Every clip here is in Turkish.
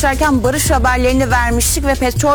başlarken barış haberlerini vermiştik ve petrol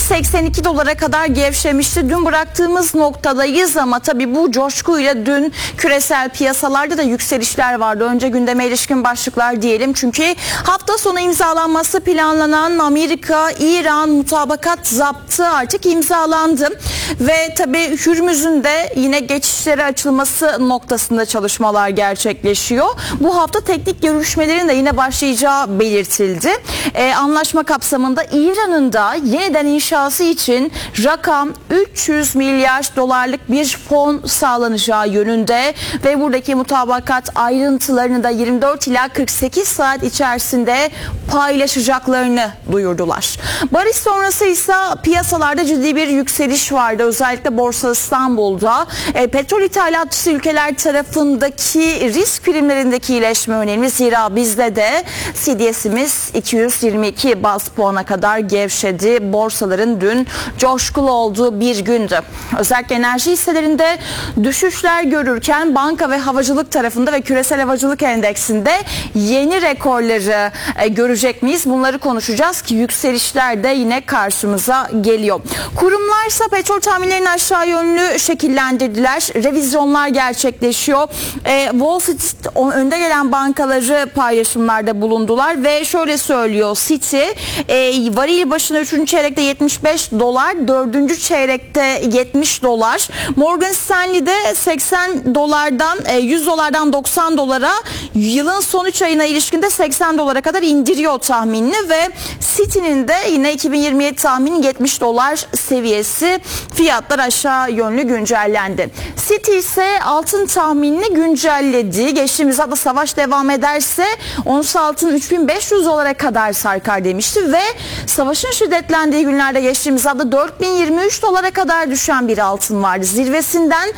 82 dolara kadar gevşemişti. Dün bıraktığımız noktadayız ama tabii bu coşkuyla dün küresel piyasalarda da yükselişler vardı. Önce gündeme ilişkin başlıklar diyelim. Çünkü hafta sonu imzalanması planlanan Amerika-İran mutabakat zaptı artık imzalandı. Ve tabii Hürmüz'ün de yine geçişlere açılması noktasında çalışmalar gerçekleşiyor. Bu hafta teknik görüşmelerin de yine başlayacağı belirtildi. Anlaşma kapsamında İran'ın da yeniden inşası için rakam 300 milyar dolarlık bir fon sağlanacağı yönünde ve buradaki mutabakat ayrıntılarını da 24 ila 48 saat içerisinde paylaşacaklarını duyurdular. Barış sonrası ise piyasalarda ciddi bir yükseliş vardı. Özellikle Borsa İstanbul'da petrol ithalatçısı ülkeler tarafındaki risk primlerindeki iyileşme önemli. Zira bizde de CDS'imiz 222 baz puana kadar gevşedi. Borsaların dün coşkulu olduğu bir gündü. Özellikle enerji hisselerinde düşüşler görürken banka ve havacılık tarafında ve küresel havacılık endeksinde yeni rekorları görecek miyiz? Bunları konuşacağız ki yükselişler de yine karşımıza geliyor. Kurumlarsa petrol tahminlerini aşağı yönlü şekillendirdiler. Revizyonlar gerçekleşiyor. Wall Street önde gelen bankaları paylaşımlarda bulundular ve şöyle söylüyor Citi varil başına 3. çeyrekte 75 dolar, 4. çeyrekte 70 dolar. Morgan Stanley'de 80 dolardan 100 dolardan 90 dolara yılın son 3 ayına ilişkinde 80 dolara kadar indiriyor tahminini ve Citi'nin de yine 2027 tahmini 70 dolar seviyesi, fiyatlar aşağı yönlü güncellendi. Citi ise altın tahminini güncelledi. Geçtiğimiz hafta savaş devam ederse ons altın 3500 dolara kadar sarkar demişti ve savaşın şiddetlendiği günlerde geçtiğimiz hafta 4023 dolara kadar düşen bir altın vardı. Zirvesinden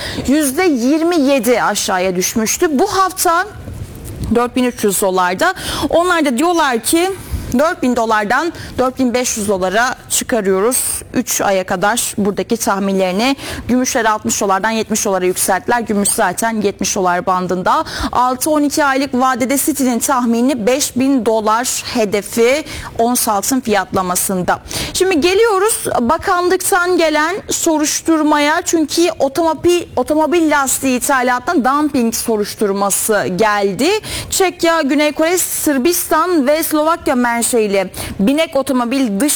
%27 aşağıya düşmüştü. Bu hafta 4300 dolarda. Onlar da diyorlar ki 4000 dolardan 4500 dolara çıkarıyoruz. 3 aya kadar buradaki tahminlerini. Gümüşleri 60 dolardan 70 dolara yükselttiler. Gümüş zaten 70 dolar bandında. 6-12 aylık vadede Citi'nin tahmini 5000 dolar hedefi ons altın fiyatlamasında. Şimdi geliyoruz bakanlıktan gelen soruşturmaya. Çünkü otomobil lastiği ithalatından dumping soruşturması geldi. Çekya, Güney Kore, Sırbistan ve Slovakya menşeili binek otomobil dış